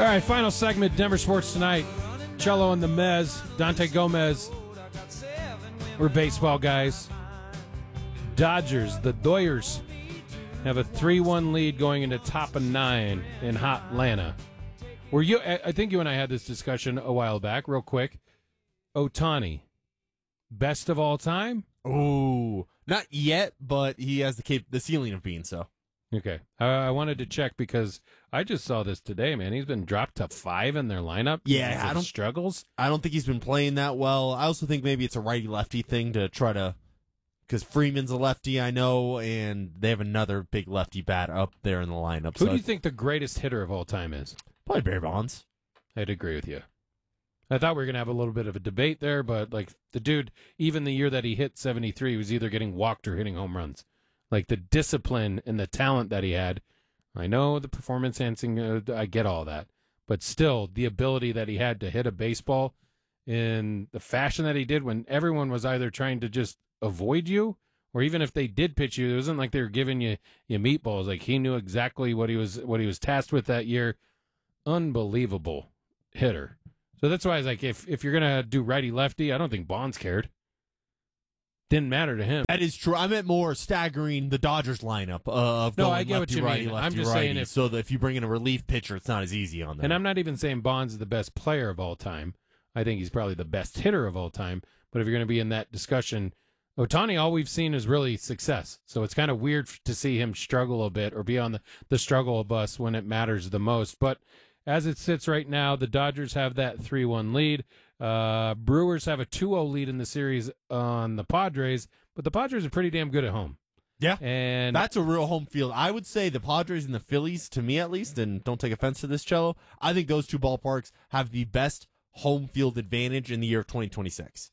All right, final segment, Denver Sports Tonight. Cello and the Mez, Dante Gomez. We're baseball guys. Dodgers, the Doyers, have a 3-1 lead going into top of 9 in hot Atlanta. I think you and I had this discussion a while back, real quick. Ohtani, best of all time? Oh, not yet, but he has the ceiling of being so. Okay. I wanted to check because I just saw this today, man. He's been dropped to 5 in their lineup. Yeah, I don't struggles. I don't think he's been playing that well. I also think maybe it's a righty-lefty thing to try to, because Freeman's a lefty, I know, and they have another big lefty bat up there in the lineup. Who do you think the greatest hitter of all time is? Probably Barry Bonds. I'd agree with you. I thought we were going to have a little bit of a debate there, but like the dude, even the year that he hit 73, was either getting walked or hitting home runs. Like the discipline and the talent that he had. I know the performance enhancing, I get all that. But still, the ability that he had to hit a baseball in the fashion that he did when everyone was either trying to just avoid you, or even if they did pitch you, it wasn't like they were giving you meatballs. Like he knew exactly what he was tasked with that year. Unbelievable hitter. So that's why I was like, if you're going to do righty-lefty, I don't think Bonds cared. Didn't matter to him. That is true. I meant more staggering the Dodgers lineup of going I get lefty, what you righty, mean. lefty, I'm just righty, saying so that if you bring in a relief pitcher, it's not as easy on them. And I'm not even saying Bonds is the best player of all time. I think he's probably the best hitter of all time. But if you're going to be in that discussion, Ohtani, all we've seen is really success. So it's kind of weird to see him struggle a bit or be on the struggle bus when it matters the most. But as it sits right now, the Dodgers have that 3-1 lead. Brewers have a 2-0 lead in the series on the Padres, but the Padres are pretty damn good at home. Yeah, and that's a real home field. I would say the Padres and the Phillies, to me at least, and don't take offense to this, Cello, I think those two ballparks have the best home field advantage in the year of 2026.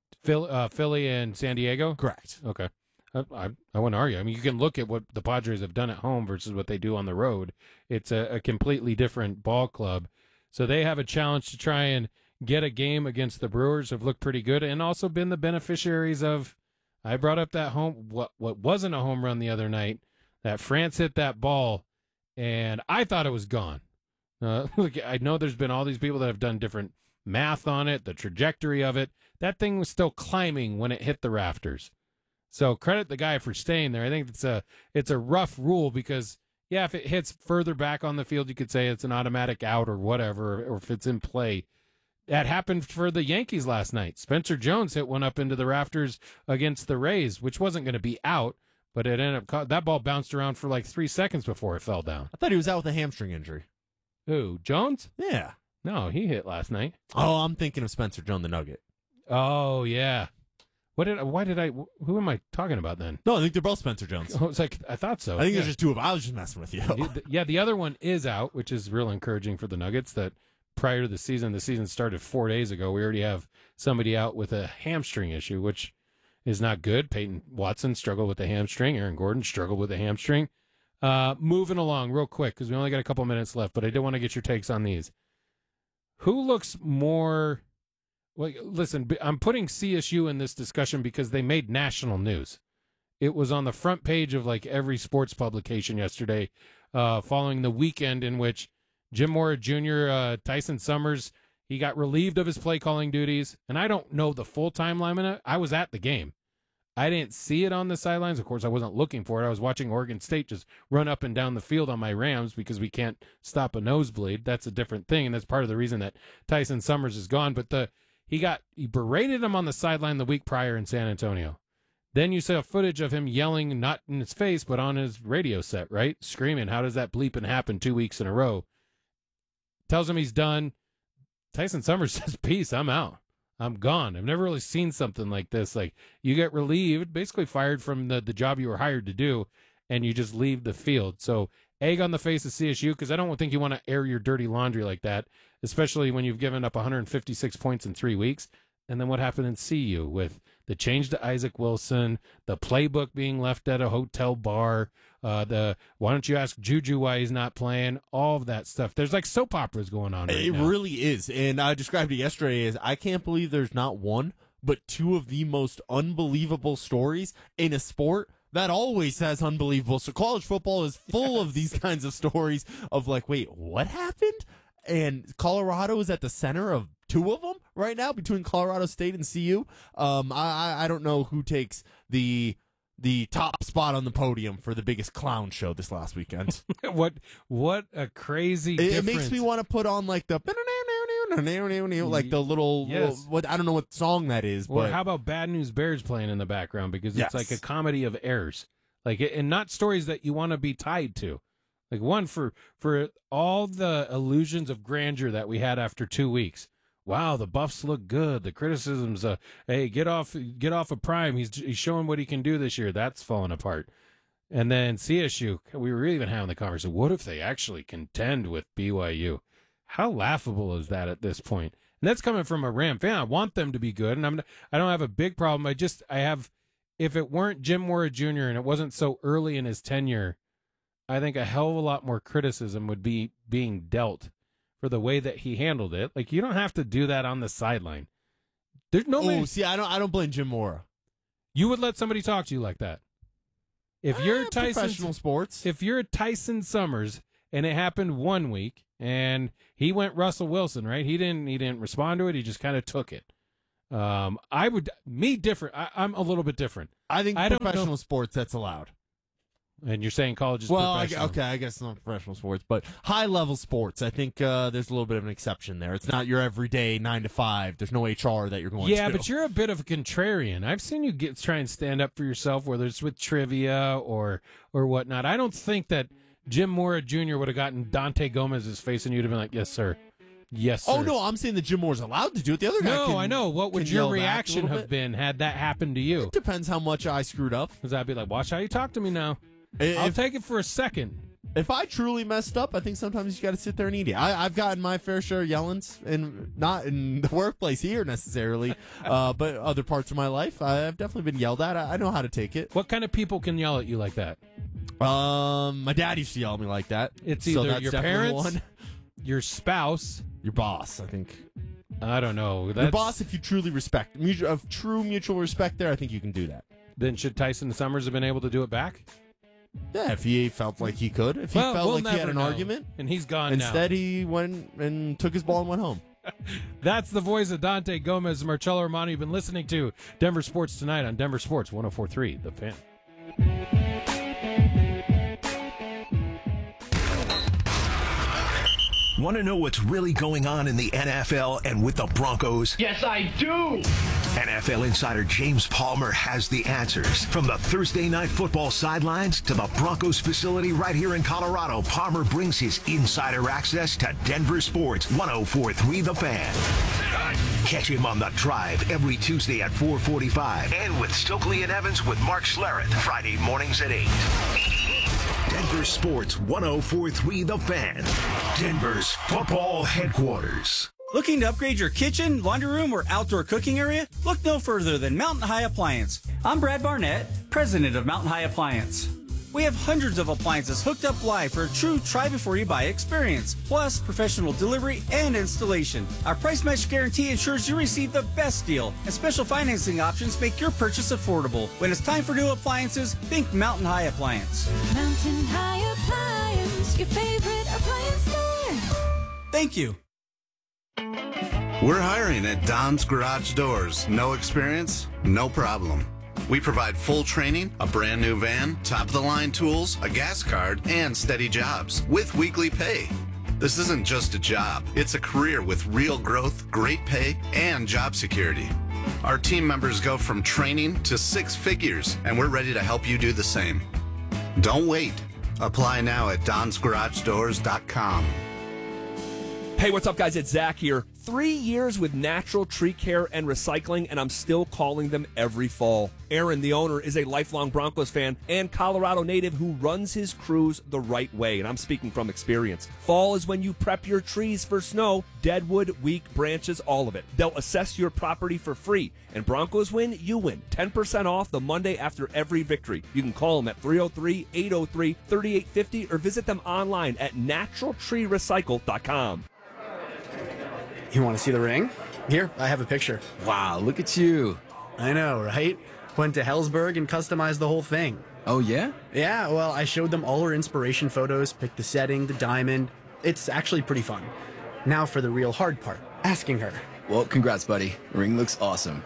Philly and San Diego? Correct. Okay. I wouldn't argue. I mean, you can look at what the Padres have done at home versus what they do on the road. It's a completely different ball club. So they have a challenge to try and get a game against the Brewers, have looked pretty good, and also been the beneficiaries of, I brought up that what wasn't a home run the other night, that France hit that ball, and I thought it was gone. Look, I know there's been all these people that have done different math on it, the trajectory of it. That thing was still climbing when it hit the rafters. So credit the guy for staying there. I think it's a rough rule because, yeah, if it hits further back on the field, you could say it's an automatic out or whatever, or if it's in play. That happened for the Yankees last night. Spencer Jones hit one up into the rafters against the Rays, which wasn't going to be out, but it ended up that ball bounced around for like 3 seconds before it fell down. I thought he was out with a hamstring injury. Who, Jones? Yeah. No, he hit last night. Oh, I'm thinking of Spencer Jones, the Nugget. Oh, yeah. Who am I talking about then? No, I think they're both Spencer Jones. Oh, it's like, I thought so. I think there's just two of them. I was just messing with you. Yeah, the other one is out, which is real encouraging for the Nuggets that prior to the season started 4 days ago. We already have somebody out with a hamstring issue, which is not good. Peyton Watson struggled with a hamstring. Aaron Gordon struggled with a hamstring. Moving along real quick because we only got a couple minutes left, but I did want to get your takes on these. Who looks more... Well, listen, I'm putting CSU in this discussion because they made national news. It was on the front page of like every sports publication yesterday, following the weekend in which Jim Mora Jr., Tyson Summers, he got relieved of his play calling duties. And I don't know the full timeline of it. I was at the game. I didn't see it on the sidelines. Of course, I wasn't looking for it. I was watching Oregon State just run up and down the field on my Rams because we can't stop a nosebleed. That's a different thing, and that's part of the reason that Tyson Summers is gone. But he berated him on the sideline the week prior in San Antonio. Then you saw footage of him yelling, not in his face, but on his radio set, right? Screaming, how does that bleeping happen 2 weeks in a row? Tells him he's done. Tyson Summers says, peace, I'm out. I'm gone. I've never really seen something like this. Like, you get relieved, basically fired from the job you were hired to do, and you just leave the field. So, egg on the face of CSU, because I don't think you want to air your dirty laundry like that, especially when you've given up 156 points in 3 weeks. And then what happened in CU with the change to Isaac Wilson, the playbook being left at a hotel bar, why don't you ask Juju why he's not playing, all of that stuff. There's like soap operas going on right now. It really is. And I described it yesterday as I can't believe there's not one, but two of the most unbelievable stories in a sport that always has unbelievable. So college football is full of these kinds of stories of like, wait, what happened? and Colorado is at the center of two of them right now between Colorado State and CU. I don't know who takes the top spot on the podium for the biggest clown show this last weekend. What a crazy It difference. makes me want to put on like the like the little, Yes. what I don't know what song that is, Or but how about Bad News Bears playing in the background, because it's Yes. like a comedy of errors, like, and not stories that you want to be tied to. Like, one for all the illusions of grandeur that we had after 2 weeks. Wow, the Buffs look good. The criticisms, hey, get off of Prime. He's showing what he can do this year. That's falling apart. And then CSU, we were even having the conversation. What if they actually contend with BYU? How laughable is that at this point? And that's coming from a Ram fan. I want them to be good, and I don't have a big problem. I have, if it weren't Jim Mora Jr. and it wasn't so early in his tenure, I think a hell of a lot more criticism would be being dealt for the way that he handled it. Like, you don't have to do that on the sideline. There's no way see, I don't blame Jim Mora. you would let somebody talk to you like that. If you're Professional sports. if you're Tyson Summers and it happened 1 week and he went Russell Wilson, right? He didn't respond to it. He just kind of took it. I'm a little bit different. I think I don't professional know. sports, that's allowed. And you're saying college is Well, professional. I guess not professional sports, but high-level sports. I think there's a little bit of an exception there. It's not your everyday 9 to 5. There's no HR that you're going to. Yeah, but you're a bit of a contrarian. I've seen you try and stand up for yourself, whether it's with trivia or whatnot. I don't think that Jim Mora Jr. would have gotten Dante Gomez's face and you'd have been like, yes, sir. Yes, sir. Oh, no, I'm saying that Jim Moore's allowed to do it. The other guy No, I know. What would can your yell back a reaction little have bit. been had that happened to you? It depends how much I screwed up. Because I'd be like, watch how you talk to me now. I'll take it for a second. If I truly messed up, I think sometimes you got to sit there and eat it. I've gotten my fair share of yellings, and not in the workplace here necessarily, but other parts of my life. I've definitely been yelled at. I know how to take it. What kind of people can yell at you like that? My dad used to yell at me like that. It's so either that's your definitely parents, one. your spouse. Your boss, I think. I don't know. Your boss, if you truly respect, of true mutual respect there, I think you can do that. Then should Tyson Summers have been able to do it back? Yeah, if he felt like he could. If he felt we'll like he had never an know. argument. And he's gone Instead, now. he went and took his ball and went home. That's the voice of Dante Gomez. Marcello Romano, you've been listening to Denver Sports Tonight on Denver Sports 104.3, The Fan. Want to know what's really going on in the NFL and with the Broncos? Yes, I do. NFL insider James Palmer has the answers. From the Thursday Night Football sidelines to the Broncos facility right here in Colorado, Palmer brings his insider access to Denver Sports 104.3 The Fan. Catch him on The Drive every Tuesday at 4:45 and with Stokely and Evans with Mark Schlereth Friday mornings at 8. Denver Sports 104.3 The Fan, Denver's football headquarters. Looking to upgrade your kitchen, laundry room, or outdoor cooking area? Look no further than Mountain High Appliance. I'm Brad Barnett, president of Mountain High Appliance. We have hundreds of appliances hooked up live for a true try-before-you-buy experience, plus professional delivery and installation. Our price match guarantee ensures you receive the best deal, and special financing options make your purchase affordable. When it's time for new appliances, think Mountain High Appliance. Mountain High Appliance, your favorite appliance store. Thank you. We're hiring at Don's Garage Doors. No experience? No problem. We provide full training, a brand new van, top-of-the-line tools, a gas card, and steady jobs with weekly pay. This isn't just a job. It's a career with real growth, great pay, and job security. Our team members go from training to 6 figures, and we're ready to help you do the same. Don't wait. Apply now at donsgaragedoors.com. Hey, what's up, guys? It's Zach here. 3 years with Natural Tree Care and Recycling, and I'm still calling them every fall. Aaron, the owner, is a lifelong Broncos fan and Colorado native who runs his crews the right way, and I'm speaking from experience. Fall is when you prep your trees for snow, deadwood, weak branches, all of it. They'll assess your property for free, and Broncos win, you win. 10% off the Monday after every victory. You can call them at 303-803-3850 or visit them online at naturaltreerecycle.com. You want to see the ring? Here, I have a picture. Wow, look at you. I know, right? Went to Hellsberg and customized the whole thing. Oh, yeah? Yeah, well, I showed them all our inspiration photos, picked the setting, the diamond. It's actually pretty fun. Now for the real hard part, asking her. Well, congrats, buddy. Ring looks awesome.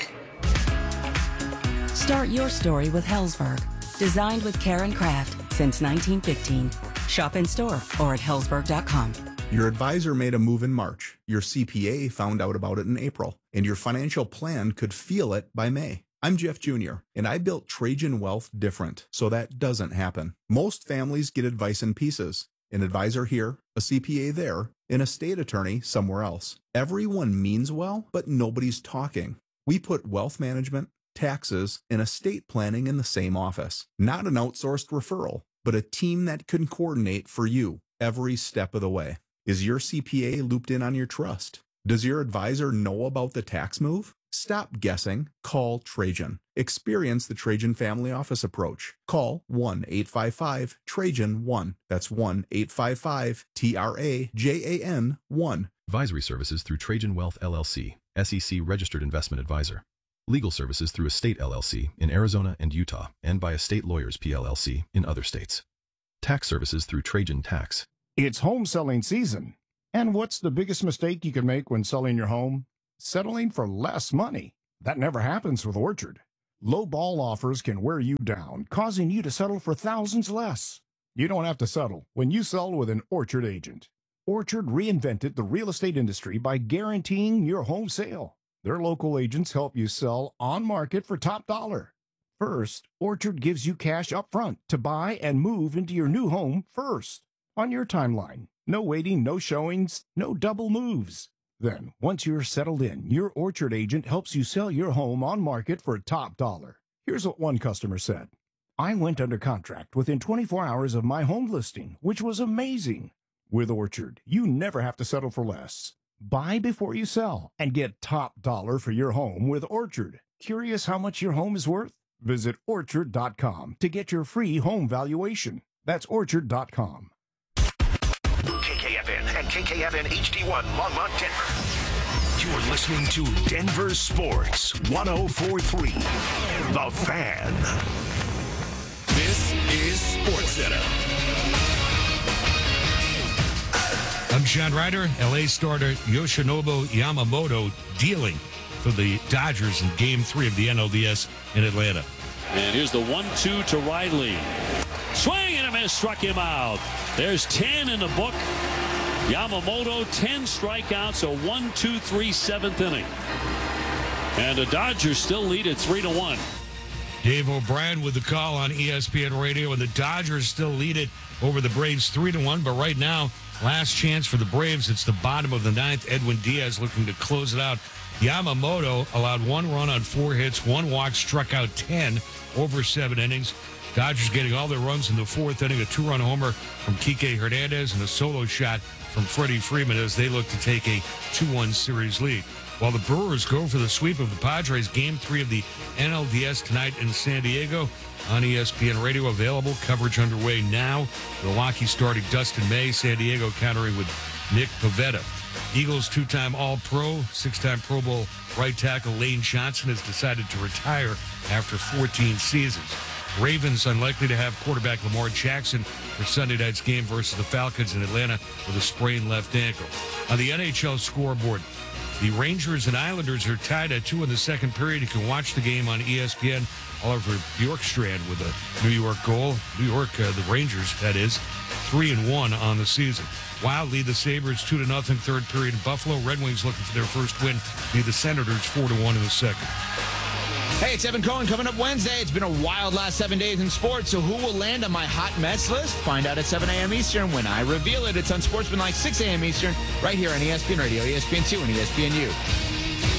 Start your story with Helzberg. Designed with care and craft since 1915. Shop in store or at Helzberg.com. Your advisor made a move in March. Your CPA found out about it in April. And your financial plan could feel it by May. I'm Jeff Jr., and I built Trajan Wealth different, so that doesn't happen. Most families get advice in pieces. An advisor here, a CPA there, an estate attorney somewhere else. Everyone means well, but nobody's talking. We put wealth management, taxes, and estate planning in the same office. Not an outsourced referral, but a team that can coordinate for you every step of the way. Is your CPA looped in on your trust? Does your advisor know about the tax move? Stop guessing. Call Trajan. Experience the Trajan Family Office approach. Call 1-855-TRAJAN-1. That's 1-855-TRAJAN-1. Advisory services through Trajan Wealth LLC, SEC registered investment advisor. Legal services through Estate LLC in Arizona and Utah, and by Estate Lawyers PLLC in other states. Tax services through Trajan Tax. It's home selling season. And what's the biggest mistake you can make when selling your home? Settling for less money. That never happens with Orchard. Low ball offers can wear you down, causing you to settle for thousands less. You don't have to settle when you sell with an Orchard agent. Orchard reinvented the real estate industry by guaranteeing your home sale. Their local agents help you sell on market for top dollar. First, Orchard gives you cash up front to buy and move into your new home first, on your timeline. No waiting, no showings, no double moves. Then, once you're settled in, your Orchard agent helps you sell your home on market for top dollar. Here's what one customer said. I went under contract within 24 hours of my home listing, which was amazing. With Orchard, you never have to settle for less. Buy before you sell and get top dollar for your home with Orchard. Curious how much your home is worth? Visit Orchard.com to get your free home valuation. That's Orchard.com. KKFN and KKFN HD1 Longmont, Denver. You're listening to Denver Sports 104.3. The Fan. This is SportsCenter. I'm Sean Ryder. LA starter Yoshinobu Yamamoto dealing for the Dodgers in Game 3 of the NLDS in Atlanta. And here's the 1-2 to Riley. Swing and a miss, struck him out. There's 10 in the book. Yamamoto, 10 strikeouts, a 1-2-3 seventh inning. And the Dodgers still lead at 3-1. Dave O'Brien with the call on ESPN Radio, and the Dodgers still lead it over the Braves 3-1. But right now, last chance for the Braves. It's the bottom of the ninth. Edwin Diaz looking to close it out. Yamamoto allowed 1 run on 4 hits, 1 walk, struck out 10 over 7 innings. Dodgers getting all their runs in the 4th inning, a 2-run homer from Kike Hernandez and a solo shot from Freddie Freeman as they look to take a 2-1 series lead. While the Brewers go for the sweep of the Padres, Game 3 of the NLDS tonight in San Diego on ESPN Radio. Available coverage underway now. Milwaukee starting Dustin May, San Diego countering with Nick Pivetta. Eagles 2-time All-Pro, 6-time Pro Bowl right tackle Lane Johnson has decided to retire after 14 seasons. Ravens unlikely to have quarterback Lamar Jackson for Sunday night's game versus the Falcons in Atlanta with a sprained left ankle. On the NHL scoreboard, the Rangers and Islanders are tied at 2 in the second period. You can watch the game on ESPN. Oliver Bjorkstrand with a New York goal. New York, the Rangers, that is, 3-1 on the season. Wild lead the Sabres 2-0 third period in Buffalo. Red Wings looking for their first win. Lead the Senators 4-1 in the second. Hey, it's Evan Cohen coming up Wednesday. It's been a wild last 7 days in sports, so who will land on my hot mess list? Find out at 7 a.m. Eastern when I reveal it. It's on Sportsmanlike 6 a.m. Eastern right here on ESPN Radio, ESPN2, and ESPNU.